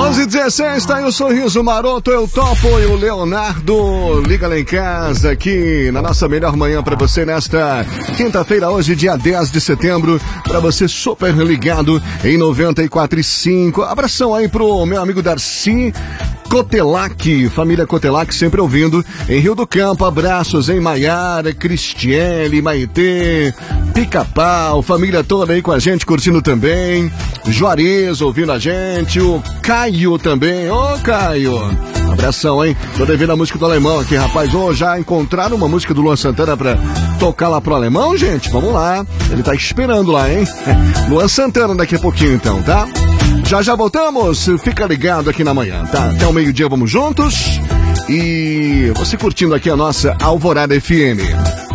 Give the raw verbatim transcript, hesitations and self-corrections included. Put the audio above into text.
onze e dezesseis, tá aí o Sorriso Maroto, eu topo e o Leonardo. Liga lá em casa, aqui na nossa melhor manhã pra você nesta quinta-feira, hoje, dia dez de setembro, pra você super ligado em noventa e quatro e cinco. Abração aí pro meu amigo Darcy Cotelac, família Cotelac sempre ouvindo em Rio do Campo. Abraços em Maiara, Cristiele, Maitê, Pica-Pau, família toda aí com a gente, curtindo também. Juarez ouvindo a gente, o Caio também. Ô, Caio, abração, hein? Tô devendo a música do Alemão aqui, rapaz. Ô, já encontraram uma música do Luan Santana pra tocar lá pro Alemão, gente? Vamos lá, ele tá esperando lá, hein? Luan Santana daqui a pouquinho então, tá? Já já voltamos, fica ligado aqui na manhã, tá? Até o meio-dia vamos juntos e você curtindo aqui a nossa Alvorada F M.